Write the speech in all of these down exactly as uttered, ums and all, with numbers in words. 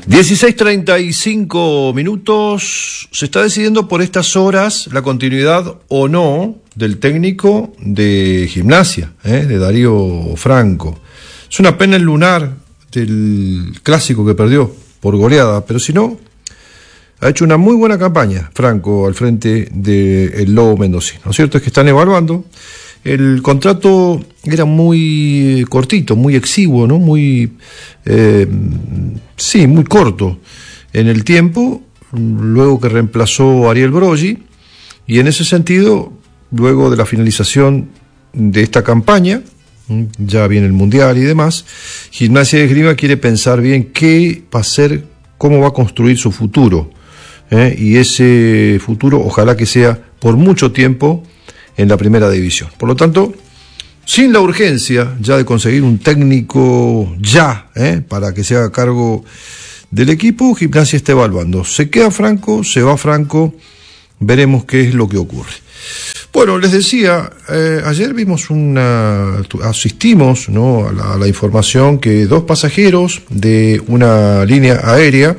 dieciséis treinta y cinco minutos. Se está decidiendo por estas horas la continuidad o no del técnico de Gimnasia, ¿eh? de Darío Franco. Es una pena el lunar del clásico que perdió por goleada, pero si no, ha hecho una muy buena campaña Franco al frente del Lobo mendocino. Lo cierto es que están evaluando. El contrato era muy cortito, muy exiguo, ¿no? Muy, eh, sí, muy corto en el tiempo, luego que reemplazó a Ariel Broggi, y en ese sentido, luego de la finalización de esta campaña, ya viene el Mundial y demás, Gimnasia de Esgrima quiere pensar bien qué va a hacer, cómo va a construir su futuro, ¿eh? Y ese futuro ojalá que sea por mucho tiempo en la primera división. Por lo tanto, sin la urgencia ya de conseguir un técnico ya, ¿eh? para que se haga cargo del equipo, Gimnasia está evaluando. Se queda Franco, se va Franco, veremos qué es lo que ocurre. Bueno, les decía, eh, ayer vimos una, asistimos, ¿no? a, la, a la información que dos pasajeros de una línea aérea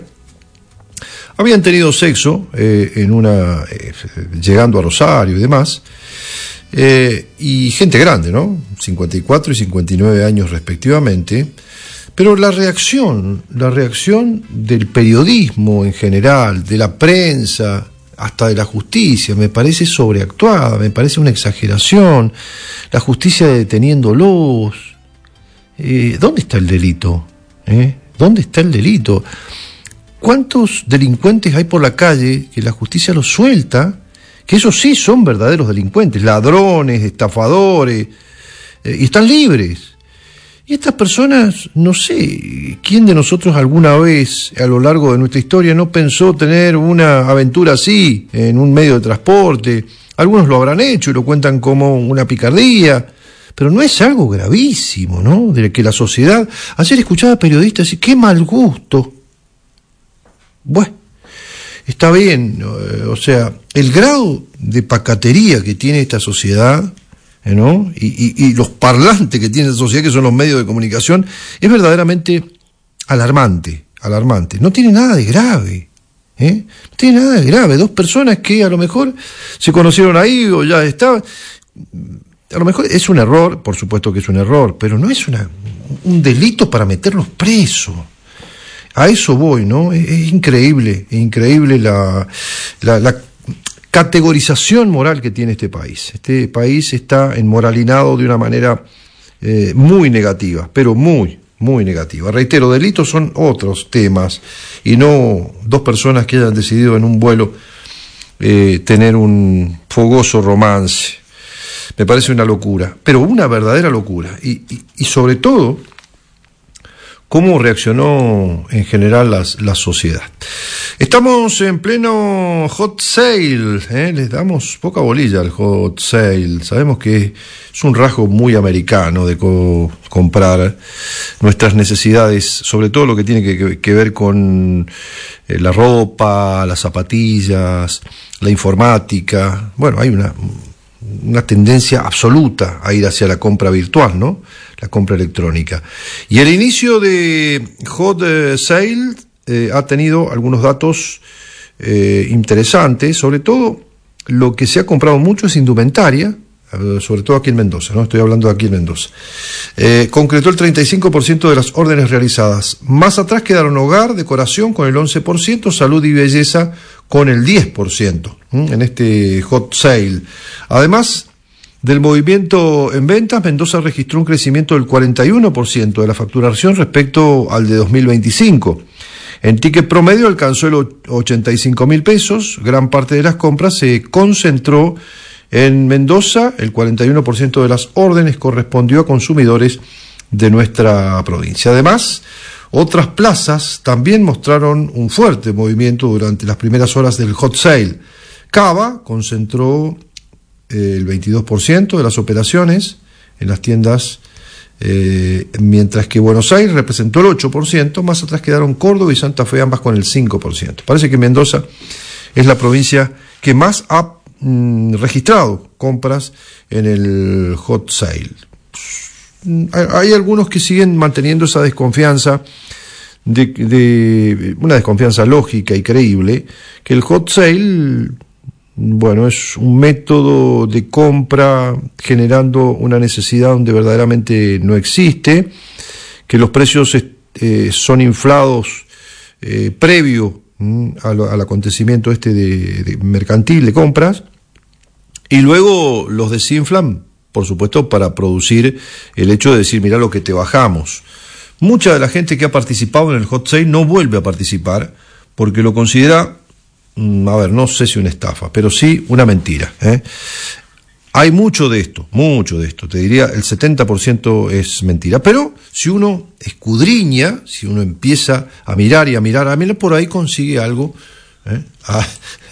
habían tenido sexo eh, en una eh, llegando a Rosario y demás, eh, y gente grande, ¿no? cincuenta y cuatro y cincuenta y nueve años respectivamente, pero la reacción, la reacción del periodismo en general, de la prensa, hasta de la justicia, me parece sobreactuada, me parece una exageración. La justicia deteniéndolos. Eh, ¿Dónde está el delito? ¿Eh? ¿Dónde está el delito? ¿Cuántos delincuentes hay por la calle que la justicia los suelta? Que esos sí son verdaderos delincuentes, ladrones, estafadores, eh, y están libres. Y estas personas, no sé, ¿quién de nosotros alguna vez a lo largo de nuestra historia no pensó tener una aventura así en un medio de transporte? Algunos lo habrán hecho y lo cuentan como una picardía, pero no es algo gravísimo, ¿no? De que la sociedad... Ayer escuchaba periodistas decir, qué mal gusto. Bueno, está bien, o sea, el grado de pacatería que tiene esta sociedad, ¿no? Y, y, y los parlantes que tiene esta sociedad, que son los medios de comunicación, es verdaderamente alarmante, alarmante. No tiene nada de grave, ¿eh? No tiene nada de grave. Dos personas que a lo mejor se conocieron ahí o ya estaban... A lo mejor es un error, por supuesto que es un error, pero no es una, un delito para meterlos presos. A eso voy, ¿no? Es, es increíble, es increíble la, la, la categorización moral que tiene este país. Este país está enmoralinado de una manera eh, muy negativa, pero muy, muy negativa. Reitero, delitos son otros temas y no dos personas que hayan decidido en un vuelo eh, tener un fogoso romance. Me parece una locura, pero una verdadera locura. Y, y, y sobre todo, cómo reaccionó en general la, la sociedad. Estamos en pleno hot sale, ¿eh? Les damos poca bolilla al hot sale. Sabemos que es un rasgo muy americano de co- comprar nuestras necesidades, sobre todo lo que tiene que, que ver con eh, la ropa, las zapatillas, la informática. Bueno, hay una... una tendencia absoluta a ir hacia la compra virtual, ¿no? La compra electrónica. Y el inicio de Hot Sale eh, ha tenido algunos datos eh, interesantes, sobre todo lo que se ha comprado mucho es indumentaria, sobre todo aquí en Mendoza, ¿no? Estoy hablando de aquí en Mendoza. Eh, concretó el treinta y cinco por ciento de las órdenes realizadas. Más atrás quedaron hogar, decoración con el once por ciento, salud y belleza con el diez por ciento ¿m? en este hot sale. Además del movimiento en ventas, Mendoza registró un crecimiento del cuarenta y uno por ciento de la facturación respecto al de dos mil veinticinco. En ticket promedio alcanzó el ochenta y cinco mil pesos. Gran parte de las compras se concentró en Mendoza. El cuarenta y uno por ciento de las órdenes correspondió a consumidores de nuestra provincia. Además, otras plazas también mostraron un fuerte movimiento durante las primeras horas del hot sale. Cava concentró eh, el veintidós por ciento de las operaciones en las tiendas, eh, mientras que Buenos Aires representó el ocho por ciento. Más atrás quedaron Córdoba y Santa Fe, ambas con el cinco por ciento. Parece que Mendoza es la provincia que más ha registrado compras en el hot sale. Hay algunos que siguen manteniendo esa desconfianza de, de una desconfianza lógica y creíble, que el hot sale, bueno, es un método de compra generando una necesidad donde verdaderamente no existe, que los precios eh, son inflados eh, previo mm, al, al acontecimiento este de, de mercantil de compras, y luego los desinflan, por supuesto, para producir el hecho de decir, mirá lo que te bajamos. Mucha de la gente que ha participado en el hot sale no vuelve a participar porque lo considera, a ver, no sé si una estafa, pero sí una mentira, ¿eh? Hay mucho de esto, mucho de esto, te diría el setenta por ciento es mentira, pero si uno escudriña, si uno empieza a mirar y a mirar, a mirar, por ahí consigue algo, ¿eh? Ah,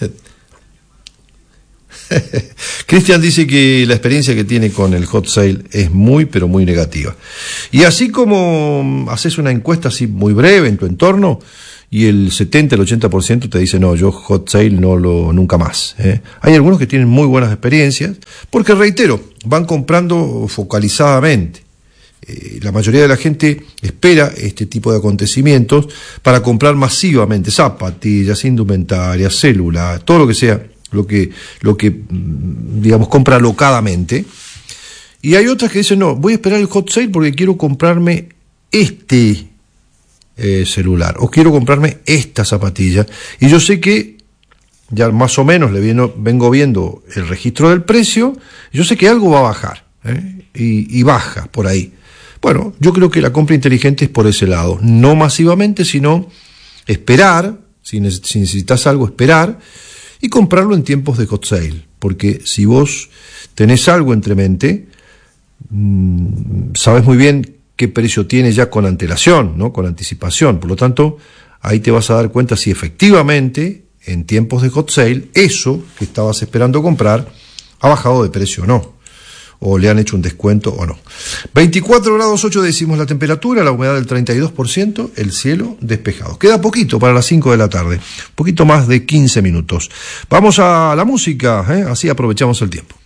Cristian dice que la experiencia que tiene con el hot sale es muy, pero muy negativa. Y así como haces una encuesta así muy breve en tu entorno, y el setenta, el ochenta por ciento te dice, no, yo hot sale no lo, nunca más, ¿eh? Hay algunos que tienen muy buenas experiencias, porque reitero, van comprando focalizadamente. Eh, la mayoría de la gente espera este tipo de acontecimientos para comprar masivamente zapatillas, indumentarias, celular, todo lo que sea, lo que, lo que, digamos, compra alocadamente. Y hay otras que dicen, no, voy a esperar el hot sale porque quiero comprarme este eh, celular, o quiero comprarme esta zapatilla, y yo sé que ya más o menos le vieno, vengo viendo el registro del precio, yo sé que algo va a bajar, ¿eh? y, y baja por ahí. Bueno, yo creo que la compra inteligente es por ese lado, no masivamente, sino esperar, si necesitas algo, esperar, y comprarlo en tiempos de hot sale, porque si vos tenés algo entre mente, mmm, sabes muy bien qué precio tiene ya con antelación, ¿no? Con anticipación, por lo tanto, ahí te vas a dar cuenta si efectivamente, en tiempos de hot sale, eso que estabas esperando comprar, ha bajado de precio o no, o le han hecho un descuento o no. veinticuatro grados ocho décimos la temperatura, la humedad del treinta y dos por ciento, el cielo despejado. Queda poquito para las cinco de la tarde, poquito más de quince minutos. Vamos a la música, ¿eh? Así aprovechamos el tiempo.